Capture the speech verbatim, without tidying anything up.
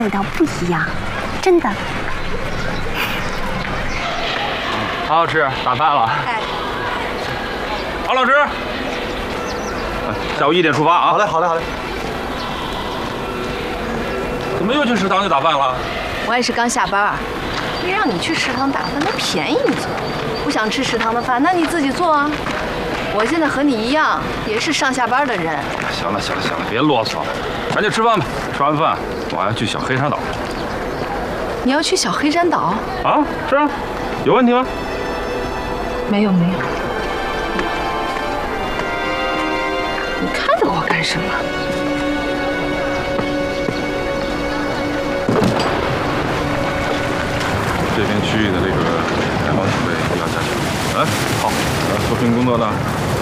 味道不一样，真的。 郝老师打饭了。 哎， 郝老师，下午一点出发啊。 好嘞，好嘞，好嘞。 怎么又去食堂去打饭了？ 我也是刚下班，一让你去食堂打饭，那便宜你做。不想吃食堂的饭，那你自己做啊。我现在和你一样，也是上下班的人。 行了行了行了，别啰嗦了，赶紧吃饭吧。吃完饭我还要去小黑山岛。 你要去小黑山岛？ 啊，是啊，有问题吗？ 没有没有。你看着我干什么？ 这片区域的这个开放准备要加强。哎，好，呃，和平工作呢